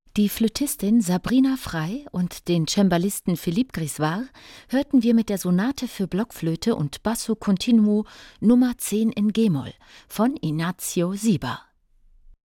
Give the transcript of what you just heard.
Die Flötistin Sabrina Frey und den Cembalisten Philippe Grisvar hörten wir mit der Sonate für Blockflöte und Basso Continuo Nummer 10 in g-Moll von Ignazio Sieber.